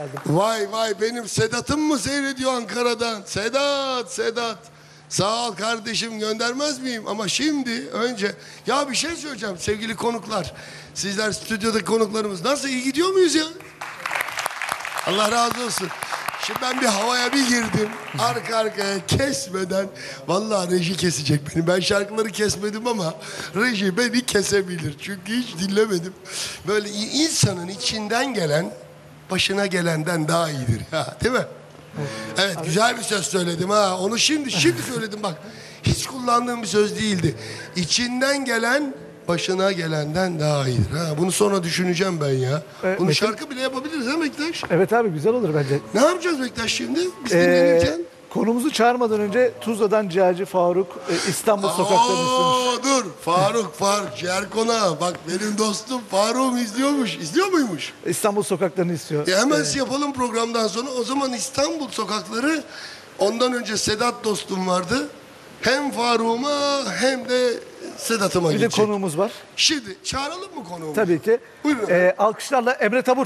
geldim. Vay vay, benim Sedat'ım mı seyrediyor Ankara'dan? Sedat. Sağ ol kardeşim, göndermez miyim? Ama şimdi önce ya bir şey söyleyeceğim sevgili konuklar. Sizler stüdyodaki konuklarımız, nasıl, iyi gidiyor muyuz ya? Allah razı olsun. Şimdi ben bir havaya bir girdim. Arka arkaya kesmeden. Vallahi reji kesecek beni. Ben şarkıları kesmedim ama reji beni kesebilir. Çünkü hiç dinlemedim. Böyle insanın içinden gelen başına gelenden daha iyidir. Ha, değil mi? Evet, güzel bir söz söyledim ha. Onu şimdi söyledim bak. Hiç kullandığım bir söz değildi. İçinden gelen başına gelenden daha iyidir. Ha, bunu sonra düşüneceğim ben ya. Bunu Metin- şarkı bile yapabiliriz ha Bektaş? Evet abi, güzel olur bence. Ne yapacağız Bektaş şimdi? Biz dinlenirken. Konumuzu çağırmadan önce Tuzla'dan Ciğerci Faruk İstanbul sokaklarını istemiş. Dur. Faruk, ciğer konağı. Bak benim dostum Faruk'um izliyormuş. İzliyor muymuş? İstanbul sokaklarını istiyor. Hemen yapalım programdan sonra. O zaman İstanbul sokakları, ondan önce Sedat dostum vardı. Hem Faruk'uma hem de Sedat'ıma Bir de gidecek. konuğumuz var. Şimdi çağıralım mı konuğumuzu? Tabii ki. Buyurun. Alkışlarla Emre Tabur.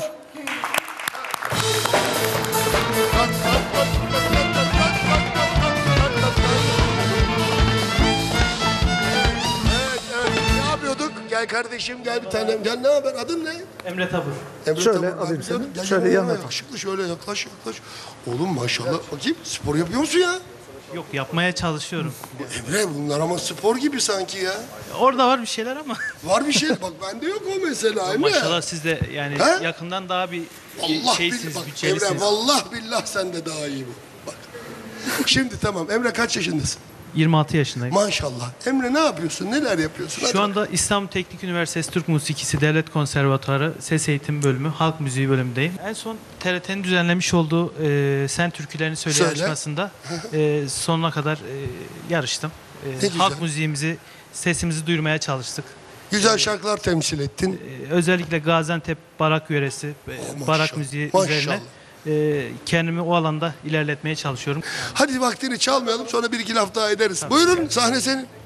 Evet. Ne yapıyorduk? Gel kardeşim, gel bir tanem. Gel, ne haber? Adın ne? Emre Tabur. Emre Şöyle Tabur. alayım Abi, seni. gel, Şöyle yanına koy. yakışıklı, şöyle yaklaş. Oğlum maşallah. Bakayım, spor yapıyor musun ya? Yok, yapmaya çalışıyorum. Emre, bunlar ama spor gibi sanki ya. Orada var bir şeyler ama. Var bir şey. Bak bende yok o mesela Emre. Maşallah siz de yani He? yakından daha bir Allah şeysiniz, billah. Bak bütçelisiniz. Emre, vallahi billah sen de daha iyi bu. Bak. Şimdi tamam. Emre, kaç yaşındasın? 26 yaşındayım. Maşallah. Emre, ne yapıyorsun? Neler yapıyorsun? Hadi Şu anda İstanbul Teknik Üniversitesi Türk Musikisi Devlet Konservatuarı Ses Eğitim Bölümü Halk Müziği bölümündeyim. En son TRT'nin düzenlemiş olduğu Sen Türkülerini Söyle Söyle. yarışmasında sonuna kadar yarıştım. güzel. Halk müziğimizi, sesimizi duyurmaya çalıştık. Güzel şarkılar temsil ettin. Özellikle Gaziantep Barak yöresi, maşallah, Barak müziği maşallah. üzerine kendimi o alanda ilerletmeye çalışıyorum. Hadi vaktini çalmayalım, sonra bir iki laf daha ederiz. Buyurun, sahne senin.